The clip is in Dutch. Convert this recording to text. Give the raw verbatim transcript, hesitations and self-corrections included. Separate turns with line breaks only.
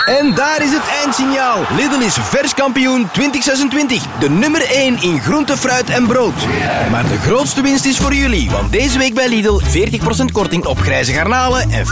En daar is het eindsignaal. Lidl is vers kampioen twintig zesentwintig. De nummer één in groente, fruit en brood. Maar de grootste winst is voor jullie. Want deze week bij Lidl veertig procent korting op grijze garnalen en